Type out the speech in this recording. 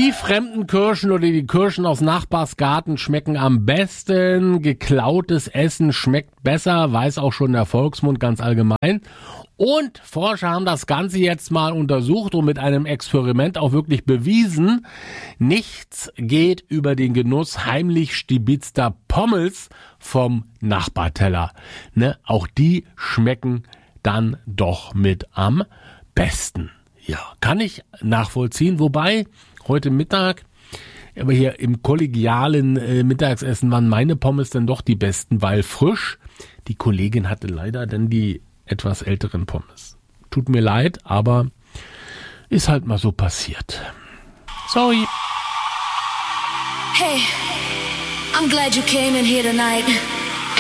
Die fremden Kirschen oder die Kirschen aus Nachbarsgarten schmecken am besten. Geklautes Essen schmeckt besser, weiß auch schon der Volksmund ganz allgemein. Und Forscher haben das Ganze jetzt mal untersucht und mit einem Experiment auch wirklich bewiesen, nichts geht über den Genuss heimlich stibitzter Pommes vom Nachbarteller. Ne? Auch die schmecken dann doch mit am besten. Ja, kann ich nachvollziehen. Wobei, heute Mittag, aber hier im kollegialen Mittagsessen waren meine Pommes dann doch die besten, weil frisch. Die Kollegin hatte leider dann die etwas älteren Pommes. Tut mir leid, aber ist halt mal so passiert. Sorry. Hey, I'm glad you came in here tonight.